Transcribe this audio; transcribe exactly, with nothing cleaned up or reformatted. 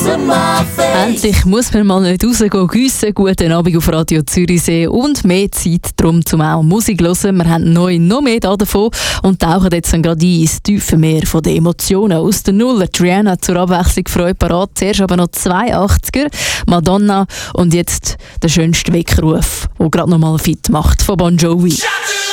Endlich muss man mal nicht rausgehen, giessen. Guten Abend auf Radio Zürichsee und mehr Zeit darum, zum auch Musik zu hören. Wir haben neu noch mehr davon und tauchen jetzt dann gerade ein ins tiefe Meer von den Emotionen. Aus der Null, Rihanna zur Abwechslung für euch parat. Zuerst aber noch zwei achtziger, Madonna und jetzt der schönste Weckruf, der gerade noch mal fit macht, von Bon Jovi.